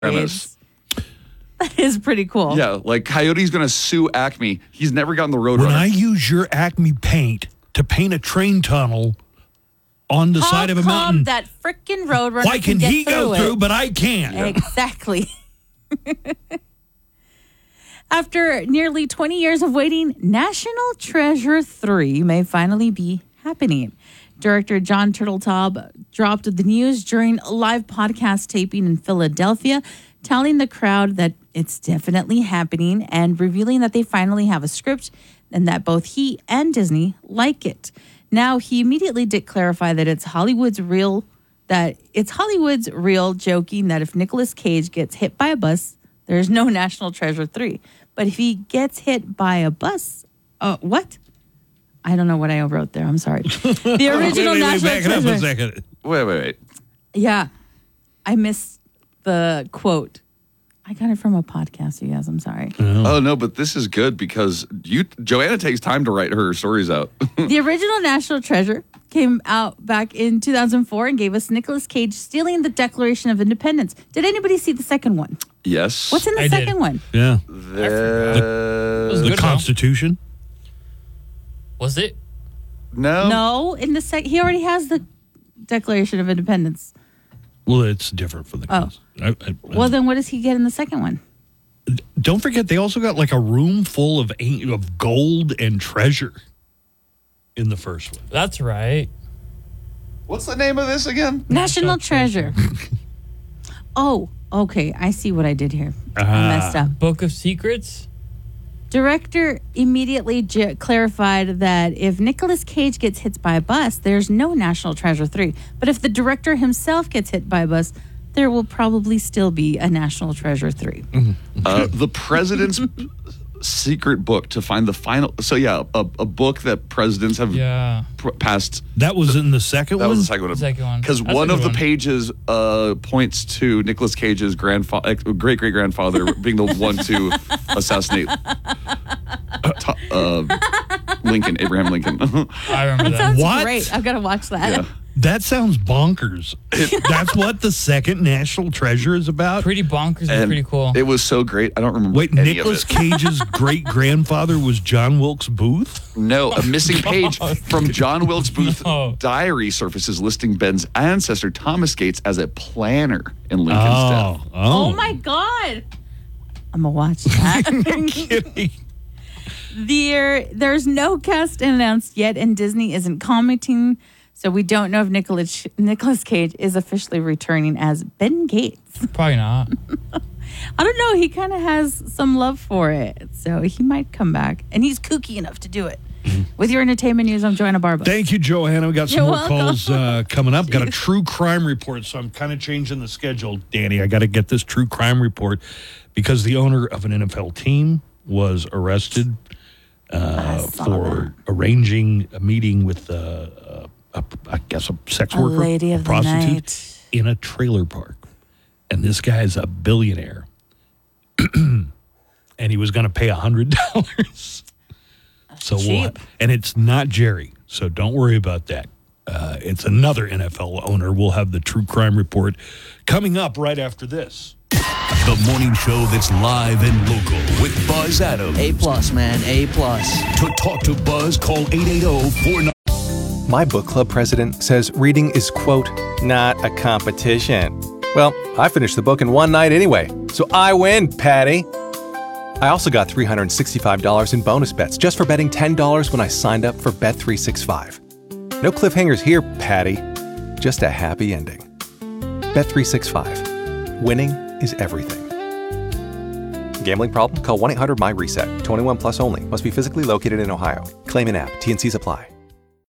premise. That is pretty cool. Yeah, like Coyote's going to sue Acme. He's never gotten the Roadrunner. When I use your Acme paint to paint a train tunnel on the side of a mountain, that freaking Roadrunner why can he go through, but I can't? Exactly. After nearly 20 years of waiting, National Treasure 3 may finally be happening. Director John Turteltaub dropped the news during a live podcast taping in Philadelphia, telling the crowd that it's definitely happening and revealing that they finally have a script and that both he and Disney like it. Now, he immediately did clarify that it's Hollywood's real, joking that if Nicolas Cage gets hit by a bus, there's no National Treasure 3. But if he gets hit by a bus, what? I don't know what I wrote there. I'm sorry. The original National Treasure. Back it up a second. Wait. Yeah. I missed the quote. I got it from a podcast, you guys. I'm sorry. Oh, no, but this is good because Joanna takes time to write her stories out. The original National Treasure came out back in 2004 and gave us Nicolas Cage stealing the Declaration of Independence. Did anybody see the second one? Yes. What's in the second one? Yeah. The Constitution? Was it? No. No, in the he already has the Declaration of Independence. Well, it's different for the Constitution. Well, then what does he get in the second one? Don't forget, they also got like a room full of gold and treasure in the first one. That's right. What's the name of this again? National Treasure. Oh, okay. I see what I did here. I messed up. Book of Secrets? Director immediately clarified that if Nicolas Cage gets hit by a bus, there's no National Treasure 3. But if the director himself gets hit by a bus, there will probably still be a National Treasure 3. The president's secret book to find the final. So, yeah, a book that presidents have passed. That was in the second one? That was the second one. The second one. Because one of the pages points to Nicolas Cage's great-great-grandfather being the one to assassinate Abraham Lincoln. I remember that. Sounds What? great. I've got to watch that. Yeah. That sounds bonkers. That's what the second National Treasure is about? Pretty bonkers and pretty cool. It was so great. I don't remember Wait, any Nicolas of it. Cage's great-grandfather was John Wilkes Booth? No, a missing page from John Wilkes Booth's No. diary surfaces listing Ben's ancestor, Thomas Gates, as a planner in Lincoln's death. Oh, my God. I'm going to watch that. I'm kidding. There's no cast announced yet, and Disney isn't commenting, so we don't know if Nicolas Cage is officially returning as Ben Gates. Probably not. I don't know. He kind of has some love for it, so he might come back, and he's kooky enough to do it. With your entertainment news, I'm Joanna Barba. Thank you, Joanna. We got some You're more welcome. calls coming up. Got a true crime report, so I'm kind of changing the schedule, Danny. I got to get this true crime report because the owner of an NFL team was arrested for arranging a meeting with, I guess, a sex worker, lady of a the prostitute, night. in a trailer park. And this guy's a billionaire. And he was going to pay $100. So cheap. what? And it's not Jerry, so don't worry about that. It's another NFL owner. We'll have the true crime report coming up right after this. The morning show that's live and local with Buzz Adams. A+, man, A+. To talk to Buzz, call 880-49. My book club president says reading is, quote, not a competition. Well, I finished the book in one night anyway, so I win, Patty. I also got $365 in bonus bets just for betting $10 when I signed up for Bet365. No cliffhangers here, Patty. Just a happy ending. Bet365. Winning is everything. Gambling problem? Call 1-800-MY-RESET. 21 plus only. Must be physically located in Ohio. Claim in app. T&Cs apply.